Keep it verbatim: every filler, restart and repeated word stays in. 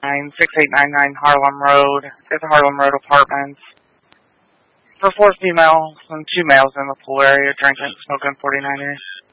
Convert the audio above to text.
six eight nine nine Harlem Road. It's Harlem Road Apartments. For four females and two males in the pool area drinking, smoking forty-niners.